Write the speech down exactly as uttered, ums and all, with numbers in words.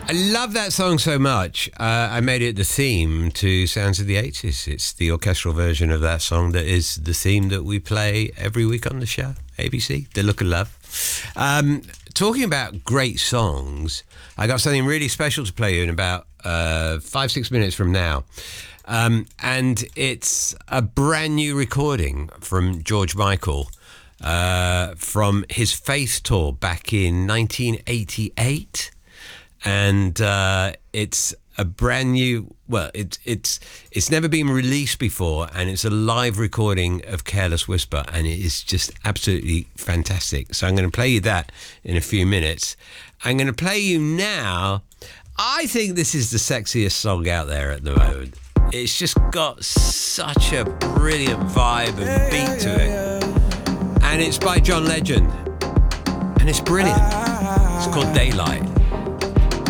I love that song so much. Uh, I made it the theme to Sounds of the eighties. It's the orchestral version of that song that is the theme that we play every week on the show. A B C, The Look of Love. Um, talking about great songs, I got something really special to play you in about uh, five, six minutes from now. Um, and it's a brand new recording from George Michael uh, from his Faith tour back in nineteen eighty-eight. And uh, it's a brand new, well, it, it's it's never been released before, and it's a live recording of Careless Whisper, and it is just absolutely fantastic. So I'm going to play you that in a few minutes. I'm going to play you now. I think this is the sexiest song out there at the moment. It's just got such a brilliant vibe and beat to it. And it's by John Legend. And it's brilliant. It's called Daylight.